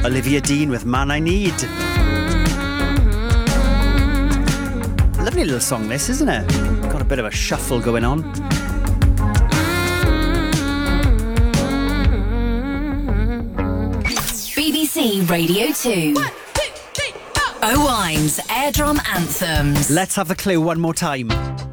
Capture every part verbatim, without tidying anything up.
Olivia Dean with Man I Need. Lovely little song this, isn't it? Got a bit of a shuffle going on. B B C Radio two. One, two, three, four. Owine's Airdrum Anthems. Let's have the clue one more time.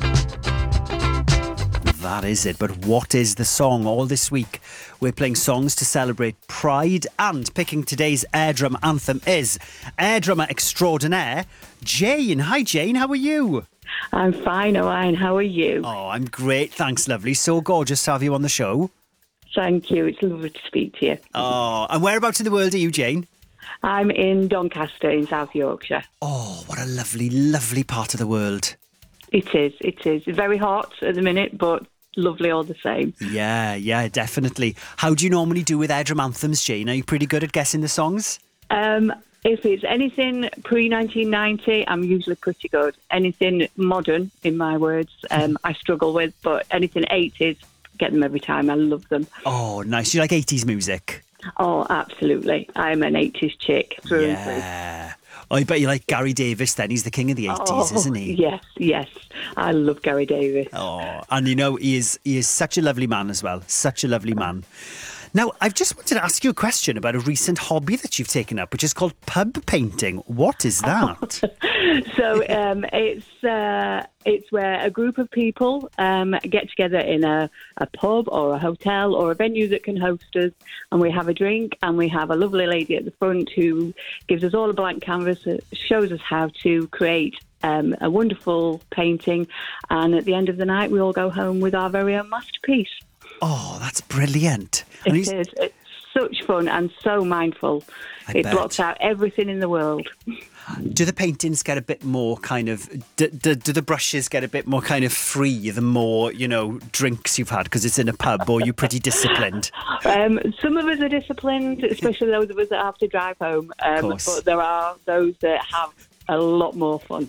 That is it, but what is the song? All this week we're playing songs to celebrate Pride, and picking today's Airdrum anthem is Air Drummer Extraordinaire, Jane. Hi Jane, how are you? I'm fine, Owen. How are you? Oh, I'm great, thanks lovely. So gorgeous to have you on the show. Thank you, it's lovely to speak to you. Oh, and whereabouts in the world are you, Jane? I'm in Doncaster in South Yorkshire. Oh, what a lovely, lovely part of the world. It is, it is. Very hot at the minute, but lovely all the same. Yeah, yeah, definitely. How do you normally do with Airdrum anthems, Jane? Are you pretty good at guessing the songs? Um, if it's anything pre nineteen ninety, I'm usually pretty good. Anything modern, in my words, um, I struggle with, but anything eighties, get them every time. I love them. Oh, nice. You like eighties music? Oh, absolutely. I'm an eighties chick through and through. Yeah. Oh, I bet you like Gary Davis then. He's the king of the eighties, Oh, isn't he? Yes, yes. I love Gary Davis. Oh, and you know, he is he is such a lovely man as well. Such a lovely man. Now, I've just wanted to ask you a question about a recent hobby that you've taken up, which is called pub painting. What is that? So um, it's uh, it's where a group of people um, get together in a, a pub or a hotel or a venue that can host us, and we have a drink, and we have a lovely lady at the front who gives us all a blank canvas, that shows us how to create um, a wonderful painting, and at the end of the night we all go home with our very own masterpiece. Oh, that's brilliant. It And is. he's- It's such fun and so mindful. I it bet. blocks out everything in the world. Do the paintings get a bit more kind of... Do, do, do the brushes get a bit more kind of free the more, you know, drinks you've had because it's in a pub, or are you pretty disciplined? Um, some of us are disciplined, especially those of us that have to drive home. Um, course. but there are those that have a lot more fun.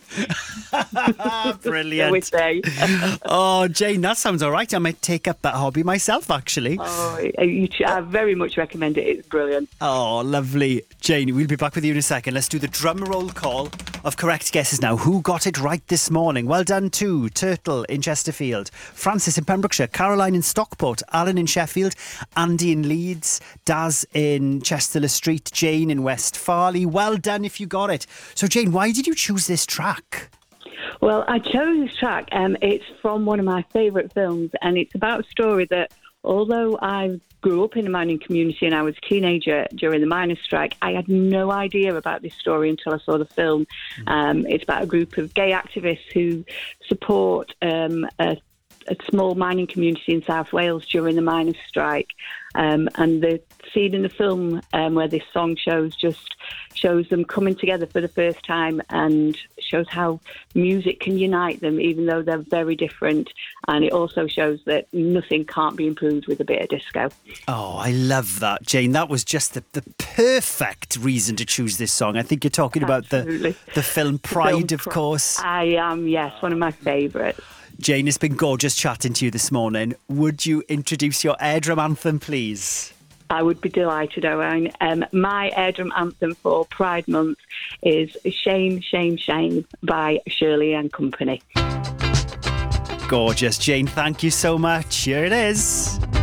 Brilliant. I would say. Oh, Jane, that sounds all right. I might take up that hobby myself, actually. Oh, you, I very much recommend it. It's brilliant. Oh, lovely. Jane, we'll be back with you in a second. Let's do the drum roll call of correct guesses now. Who got it right this morning? Well done to Turtle in Chesterfield, Francis in Pembrokeshire, Caroline in Stockport, Alan in Sheffield, Andy in Leeds, Daz in Chester Street, Jane in West Farley. Well done if you got it. So, Jane, why did you choose this track? Well, I chose this track. Um, it's from one of my favourite films, and it's about a story that, although I grew up in the mining community and I was a teenager during the miners' strike, I had no idea about this story until I saw the film. Mm. Um, it's about a group of gay activists who support um, a, a small mining community in South Wales during the miners' strike. Um, and the scene in the film um, where this song shows just shows them coming together for the first time, and shows how music can unite them even though they're very different. And it also shows that nothing can't be improved with a bit of disco. Oh, I love that, Jane. That was just the, the perfect reason to choose this song. I think you're talking Absolutely. about the, the film Pride, The film of Pri- course. I am, yes, one of my favourites. Jane, it's been gorgeous chatting to you this morning. Would you introduce your Airdrum anthem, please? I would be delighted, Owen. Um, my Airdrum anthem for Pride Month is Shame, Shame, Shame by Shirley and Company. Gorgeous. Jane, thank you so much. Here it is.